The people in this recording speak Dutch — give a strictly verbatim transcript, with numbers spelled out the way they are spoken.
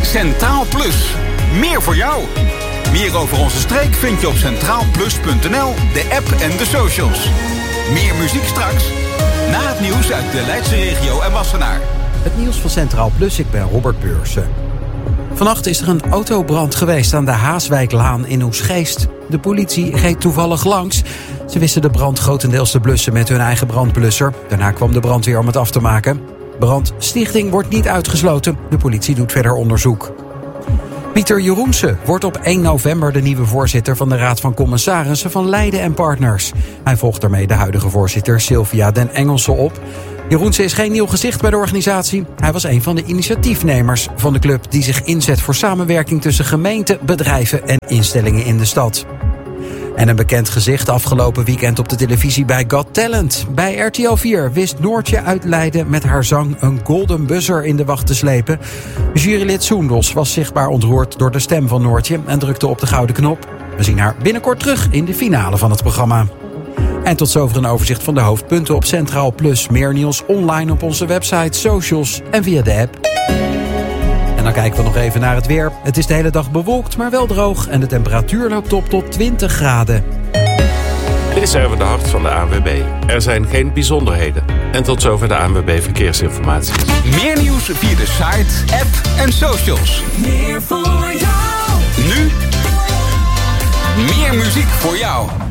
Centraal Plus. Meer voor jou. Meer over onze streek vind je op centraal plus punt n l, de app en de socials. Meer muziek straks. Na het nieuws uit de Leidse regio en Wassenaar. Het nieuws van Centraal Plus, ik ben Robert Beursen. Vannacht is er een autobrand geweest aan de Haaswijklaan in Oegstgeest. De politie reed toevallig langs. Ze wisten de brand grotendeels te blussen met hun eigen brandblusser. Daarna kwam de brandweer om het af te maken. Brandstichting wordt niet uitgesloten. De politie doet verder onderzoek. Pieter Jeroense wordt op één november de nieuwe voorzitter van de Raad van Commissarissen van Leiden en Partners. Hij volgt daarmee de huidige voorzitter Sylvia den Engelse op. Jeroense is geen nieuw gezicht bij de organisatie. Hij was een van de initiatiefnemers van de club die zich inzet voor samenwerking tussen gemeenten, bedrijven en instellingen in de stad. En een bekend gezicht afgelopen weekend op de televisie bij Got Talent. Bij R T L vier wist Noortje uit Leiden met haar zang een golden buzzer in de wacht te slepen. Jurylid Soendos was zichtbaar ontroerd door de stem van Noortje en drukte op de gouden knop. We zien haar binnenkort terug in de finale van het programma. En tot zover een overzicht van de hoofdpunten op Centraal Plus. Meer nieuws online op onze website, socials en via de app. En dan kijken we nog even naar het weer. Het is de hele dag bewolkt, maar wel droog. En de temperatuur loopt op tot twintig graden. Dit is even de hart van de A N W B. Er zijn geen bijzonderheden. En tot zover de A N W B Verkeersinformatie. Meer nieuws via de site, app en socials. Meer voor jou. Nu meer muziek voor jou.